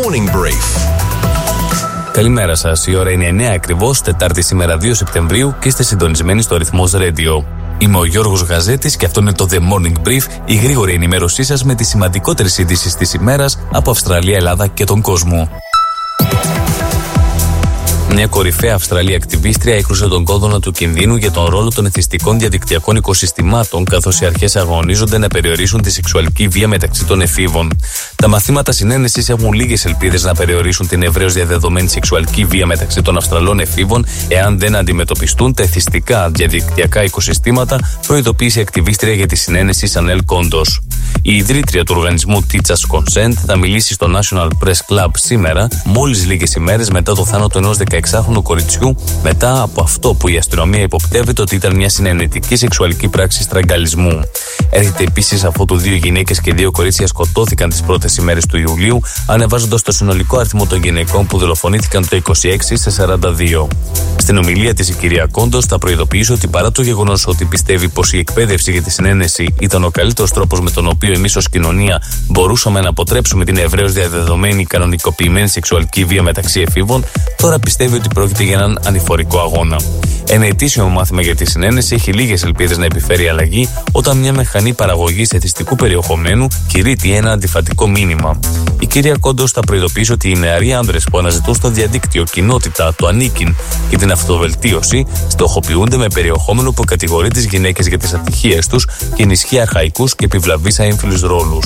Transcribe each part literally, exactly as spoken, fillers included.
Morning Brief. Καλημέρα σας. Η ώρα είναι εννιά ακριβώς, Τετάρτη σήμερα δύο Σεπτεμβρίου και είστε συντονισμένοι στο Ρυθμός Radio. Είμαι ο Γιώργος Γαζέτης και αυτό είναι το The Morning Brief, η γρήγορη ενημέρωσή σας με τις σημαντικότερες ειδήσεις της ημέρας από Αυστραλία, Ελλάδα και τον κόσμο. Μια κορυφαία Αυστραλία ακτιβίστρια έκρουσε τον κόδωνα του κινδύνου για τον ρόλο των εθιστικών διαδικτυακών οικοσυστημάτων, καθώς οι αρχές αγωνίζονται να περιορίσουν τη σεξουαλική βία μεταξύ των εφήβων. Τα μαθήματα συνένεσης έχουν λίγες ελπίδες να περιορίσουν την ευρέως διαδεδομένη σεξουαλική βία μεταξύ των Αυστραλών εφήβων, εάν δεν αντιμετωπιστούν τα εθιστικά διαδικτυακά οικοσυστήματα, προειδοποίησε η ακτιβίστρια για τη συνένεση Σανέλ Κόντος. Η ιδρύτρια του οργανισμού Teachers Consent θα μιλήσει στο National Press Club σήμερα, μόλις λίγες ημέρες μετά το θάνατο ενός δεκαεξάχρονου κοριτσιού, μετά από αυτό που η αστυνομία υποπτεύεται ότι ήταν μια συνενετική σεξουαλική πράξη στραγγαλισμού. Έρχεται επίσης αφότου δύο γυναίκες και δύο κορίτσια σκοτώθηκαν τις πρώτες ημέρες του Ιουλίου, ανεβάζοντας το συνολικό αριθμό των γυναικών που δολοφονήθηκαν το είκοσι έξι σε σαράντα δύο. Στην ομιλία της η κυρία Κόντος θα προειδοποιήσει ότι παρά το γεγονός ότι πιστεύει πως η εκπαίδευση για τη συνένεση ήταν ο καλύτερος τρόπος με τον οποίο εμείς ως κοινωνία μπορούσαμε να αποτρέψουμε την ευρέως διαδεδομένη κανονικοποιημένη σεξουαλική βία μεταξύ εφήβων, τώρα πιστεύει ότι πρόκειται για έναν ανηφορικό αγώνα. Ένα ετήσιο μάθημα για τη συνένεση έχει λίγες ελπίδες να επιφέρει αλλαγή όταν μια μηχανή παραγωγής εθιστικού περιεχομένου κηρύττει ένα αντιφατικό μήνυμα. Η κυρία Κόντος θα προειδοποιήσει ότι οι νεαροί άνδρες που αναζητούν στο διαδίκτυο κοινότητα, το ανήκειν και την αυτοβελτίωση στοχοποιούνται με περιεχόμενο που κατηγορεί τις γυναίκες για τις ατυχίες τους και ενισχύει αρχαϊκούς και επιβλαβείς αέμφυλους ρόλους.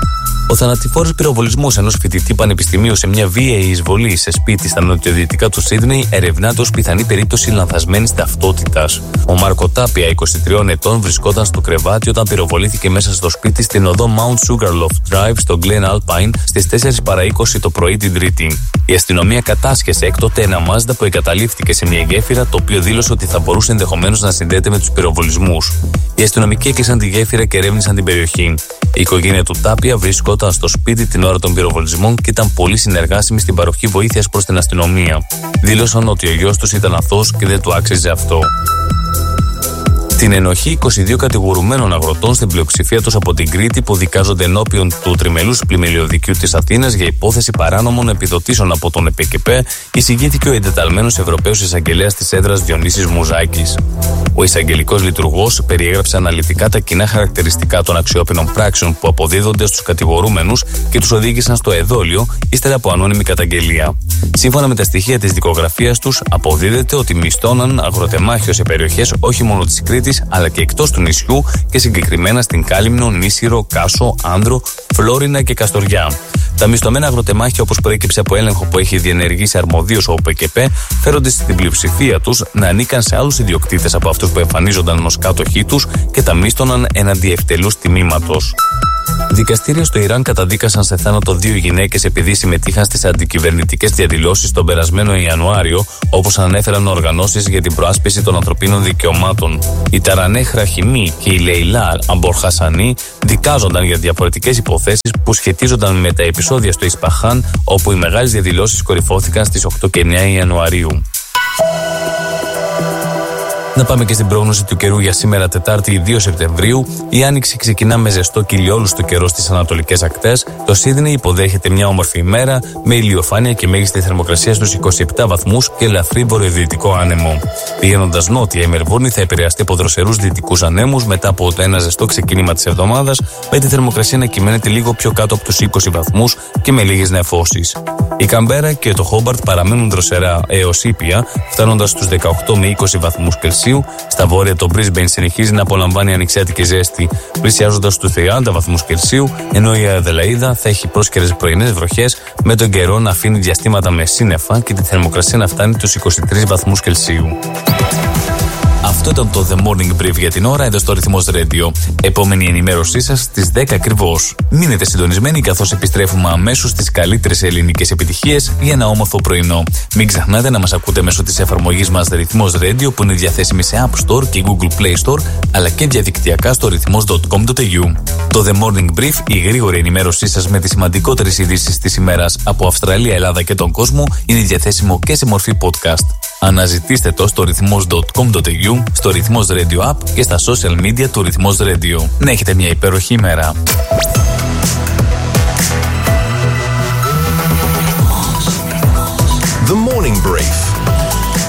Ο θανατηφόρος πυροβολισμός ενός φοιτητή πανεπιστημίου σε μια βίαιη εισβολή σε σπίτι στα νοτιοδυτικά του Σίδνεϊ ερευνάται ως πιθανή περίπτωση λανθασμένης ταυτότητας. Ο Μάρκο Τάπια, είκοσι τριών ετών, βρισκόταν στο κρεβάτι όταν πυροβολήθηκε μέσα στο σπίτι στην οδό Mount Sugarloaf Drive στο Glen Alpine στις τέσσερις παρά είκοσι το πρωί την Τρίτη. Η αστυνομία κατάσχεσε έκτοτε ένα Mazda που εγκαταλείφθηκε σε μια γέφυρα, το οποίο δήλωσε ότι θα μπορούσε ενδεχομένως να συνδέεται με τους πυροβολισμούς. Οι αστυνομικοί έκλεισαν τη γέφυρα και ερεύνησαν την περιοχή. Η οικογένεια του Τάπια βρισκόταν στο σπίτι την ώρα των πυροβολισμών και ήταν πολύ συνεργάσιμοι στην παροχή βοήθειας προς την αστυνομία. Δήλωσαν ότι ο γιος τους ήταν αθώος και δεν του άξιζε αυτό. Την ενοχή είκοσι δύο κατηγορουμένων αγροτών, στην πλειοψηφία τους από την Κρήτη, που δικάζονται ενώπιον του τριμελούς πλημμυριωδικείου της Αθήνας για υπόθεση παράνομων επιδοτήσεων από τον ΕΠΕΚΕΠΕ, εισηγήθηκε ο εντεταλμένος Ευρωπαίος Εισαγγελέας της έδρας Διονύσης Μουζάκης. Ο εισαγγελικός λειτουργός περιέγραψε αναλυτικά τα κοινά χαρακτηριστικά των αξιόπινων πράξεων που αποδίδονται στους κατηγορούμενους και τους οδήγησαν στο εδόλιο ύστερα από ανώνυμη καταγγελία. Σύμφωνα με τα στοιχεία της δικογραφίας τους, αποδίδεται ότι μισθώναν αγροτεμάχιο σε περιοχές όχι μόνο της Κρήτης αλλά και εκτός του νησιού και συγκεκριμένα στην Κάλυμνο, Νήσυρο, Κάσο, Άνδρο, Φλόρινα και Καστοριά. Τα μισθωμένα αγροτεμάχια, όπως προέκυψε από έλεγχο που έχει διενεργήσει αρμοδίως ο ΟΠΕΚΕΠΕ, φέρονται στην πλειοψηφία τους να ανήκαν σε άλλους ιδιοκτήτες από αυτούς που εμφανίζονταν ως κάτοχοί τους και τα μίσθωναν εναντί ευτελούς τιμήματος. Δικαστήρια στο Ιράν καταδίκασαν σε θάνατο δύο γυναίκες επειδή συμμετείχαν στις αντικυβερνητικές διαδηλώσεις τον περασμένο Ιανουάριο, όπως ανέφεραν οργανώσεις για την προάσπιση των ανθρωπίνων δικαιωμάτων. Η Ταρανέ Χραχιμή και η Λεϊλά Αμπορχασανή δικάζονταν για διαφορετικές υποθέσεις που σχετίζονταν με τα επεισόδια στο Ισπαχάν, όπου οι μεγάλες διαδηλώσεις κορυφώθηκαν στις οκτώ και εννιά Ιανουαρίου. Να πάμε και στην πρόγνωση του καιρού για σήμερα, Τετάρτη δύο Σεπτεμβρίου. Η άνοιξη ξεκινά με ζεστό και ηλιόλουστο καιρό στις ανατολικές ακτές. Το Σίδνεϊ υποδέχεται μια όμορφη ημέρα με ηλιοφάνεια και μέγιστη θερμοκρασία στους είκοσι επτά βαθμούς και ελαφρύ βορειοδυτικό άνεμο. Πηγαίνοντας νότια, η Μελβούρνη θα επηρεαστεί από δροσερούς δυτικούς ανέμους μετά από το ένα ζεστό ξεκίνημα της εβδομάδας, με τη θερμοκρασία να κυμαίνεται λίγο πιο κάτω από τους είκοσι βαθμούς και με λίγες νεφώσεις. Η Καμπέρα και το Χόμπαρτ παραμένουν δροσερά έως ήπια, φτάνοντας στους δεκαοκτώ με είκοσι βαθμούς Κελσίου. Στα βόρεια το Brisbane συνεχίζει να απολαμβάνει ανοιξιάτικη ζέστη, πλησιάζοντας στους τριάντα βαθμούς Κελσίου, ενώ η Αδελαΐδα θα έχει πρόσκαιρες πρωινές βροχές, με τον καιρό να αφήνει διαστήματα με σύννεφα και τη θερμοκρασία να φτάνει τους είκοσι τρεις βαθμούς Κελσίου. Αυτό ήταν το The Morning Brief για την ώρα εδώ στο Ρυθμός Radio. Επόμενη ενημέρωσή σας στις δέκα ακριβώς. Μείνετε συντονισμένοι καθώς επιστρέφουμε αμέσως στις καλύτερες ελληνικές επιτυχίες για ένα όμορφο πρωινό. Μην ξεχνάτε να μας ακούτε μέσω της εφαρμογής μας Ρυθμός Radio, που είναι διαθέσιμη σε App Store και Google Play Store, αλλά και διαδικτυακά στο ρυθμός τελεία κομ τελεία έι γιου. Το The Morning Brief, η γρήγορη ενημέρωσή σας με τις σημαντικότερες ειδήσεις της ημέρας από Αυστραλία, Ελλάδα και τον κόσμο, είναι διαθέσιμο και σε μορφή podcast. Αναζητήστε το στο ρυθμός τελεία κομ τελεία έι γιου, στο Ρυθμός Radio App και στα social media του Ρυθμός Radio. Να έχετε μια υπέροχη ημέρα. The Morning Brief